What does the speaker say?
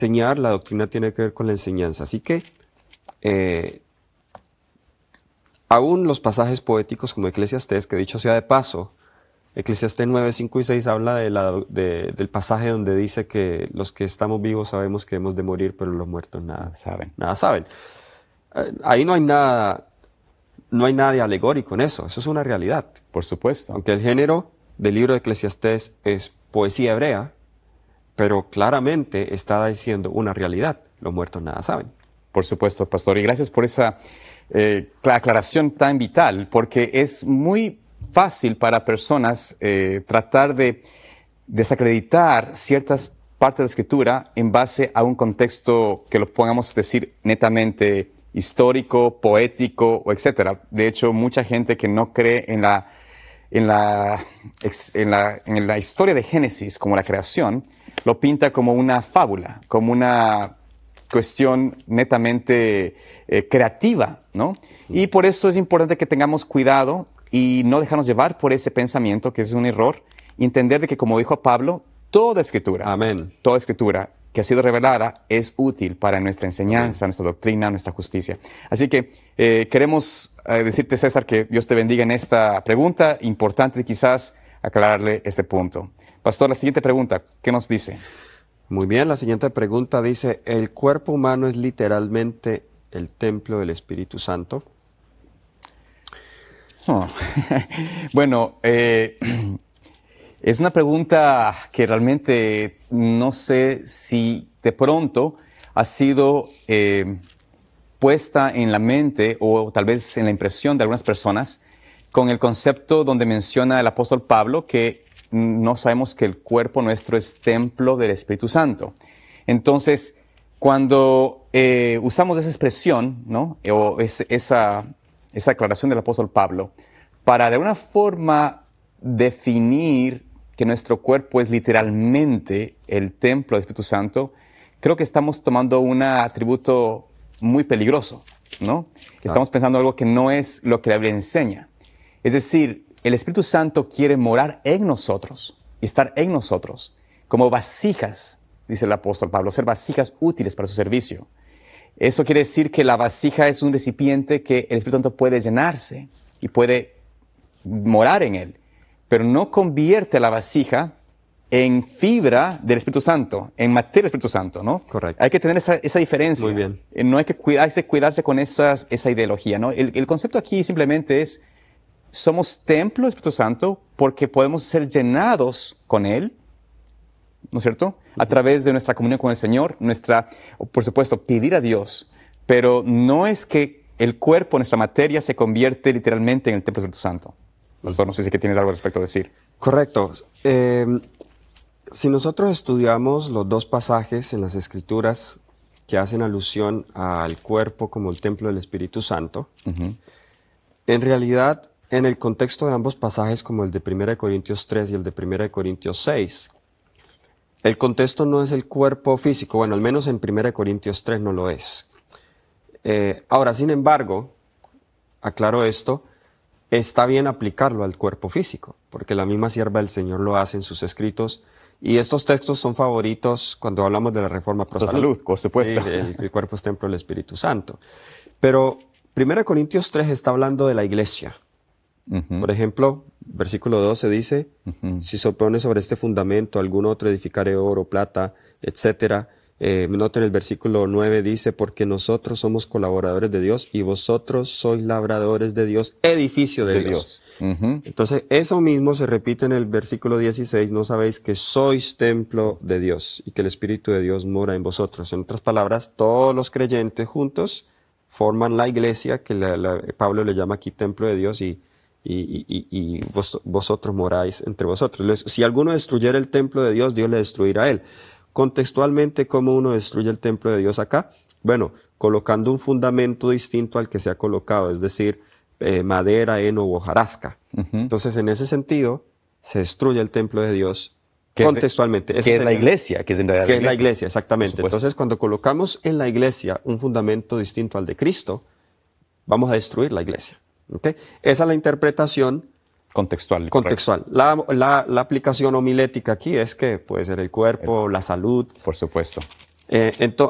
enseñar, la doctrina tiene que ver con la enseñanza. Así que aún los pasajes poéticos como Eclesiastés, que dicho sea de paso, Eclesiastés 9, 5 y 6 habla del pasaje donde dice que los que estamos vivos sabemos que hemos de morir, pero los muertos nada saben. Ahí no hay nada de alegórico en eso. Eso es una realidad. Por supuesto. Aunque el género del libro de Eclesiastés es poesía hebrea, pero claramente está diciendo una realidad. Los muertos nada saben. Por supuesto, pastor. Y gracias por esa aclaración tan vital, porque es muy fácil para personas tratar de desacreditar ciertas partes de la Escritura en base a un contexto que lo podamos decir netamente histórico, poético, o etcétera. De hecho, mucha gente que no cree en la historia de Génesis como la creación, lo pinta como una fábula, como una cuestión netamente creativa, ¿no? Y por eso es importante que tengamos cuidado y no dejarnos llevar por ese pensamiento, que es un error, y entender de que, como dijo Pablo, toda escritura, Amén. Toda escritura que ha sido revelada es útil para nuestra enseñanza, nuestra doctrina, nuestra justicia. Así que queremos decirte, César, que Dios te bendiga en esta pregunta, importante quizás aclararle este punto. Pastor, la siguiente pregunta, ¿qué nos dice? Muy bien, la siguiente pregunta dice, ¿el cuerpo humano es literalmente el templo del Espíritu Santo? Bueno, es una pregunta que realmente no sé si de pronto ha sido puesta en la mente o tal vez en la impresión de algunas personas con el concepto donde menciona el apóstol Pablo que no sabemos que el cuerpo nuestro es templo del Espíritu Santo. Entonces, cuando usamos esa expresión, ¿no? O esa aclaración del apóstol Pablo, para de alguna forma definir que nuestro cuerpo es literalmente el templo del Espíritu Santo, creo que estamos tomando un atributo muy peligroso, ¿no? Estamos pensando algo que no es lo que la Biblia enseña. Es decir, el Espíritu Santo quiere morar en nosotros y estar en nosotros como vasijas, dice el apóstol Pablo, ser vasijas útiles para su servicio. Eso quiere decir que la vasija es un recipiente que el Espíritu Santo puede llenarse y puede morar en él, pero no convierte la vasija en fibra del Espíritu Santo, en materia del Espíritu Santo, ¿no? Correcto. Hay que tener esa diferencia. Muy bien. No hay que cuidarse con esa ideología, ¿no? El concepto aquí simplemente es, somos templo del Espíritu Santo porque podemos ser llenados con él, ¿no es cierto? A través de nuestra comunión con el Señor, por supuesto, pedir a Dios, pero no es que el cuerpo, nuestra materia, se convierte literalmente en el templo del Espíritu Santo. Pastor, no sé si tienes algo al respecto a decir. Correcto. Si nosotros estudiamos los dos pasajes en las Escrituras que hacen alusión al cuerpo como el templo del Espíritu Santo, en realidad, en el contexto de ambos pasajes, como el de 1 Corintios 3 y el de 1 Corintios 6, el contexto no es el cuerpo físico, bueno, al menos en 1 Corintios 3 no lo es. Ahora, sin embargo, aclaro esto, está bien aplicarlo al cuerpo físico, porque la misma sierva del Señor lo hace en sus escritos, y estos textos son favoritos cuando hablamos de la Reforma Pro Salud. Por supuesto. El cuerpo es templo del Espíritu Santo. Pero 1 Corintios 3 está hablando de la iglesia. Por ejemplo, versículo 12 dice, si se opone sobre este fundamento algún otro edificaré oro, plata, etcétera. Noten el versículo 9 dice, porque nosotros somos colaboradores de Dios y vosotros sois labradores de Dios, edificio de Dios. Entonces, eso mismo se repite en el versículo 16, no sabéis que sois templo de Dios y que el Espíritu de Dios mora en vosotros. En otras palabras, todos los creyentes juntos forman la iglesia, que Pablo le llama aquí templo de Dios, y vosotros moráis entre vosotros. Si alguno destruyera el templo de Dios, Dios le destruirá a él. Contextualmente, ¿cómo uno destruye el templo de Dios acá? Bueno, colocando un fundamento distinto al que se ha colocado, es decir, madera, heno o hojarasca. Entonces, en ese sentido, se destruye el templo de Dios contextualmente. Que es la iglesia, que es en realidad que es la iglesia, exactamente. Entonces, cuando colocamos en la iglesia un fundamento distinto al de Cristo, vamos a destruir la iglesia. ¿Okay? Esa es la interpretación contextual. La aplicación homilética aquí es que puede ser el cuerpo, la salud. Por supuesto. Entonces,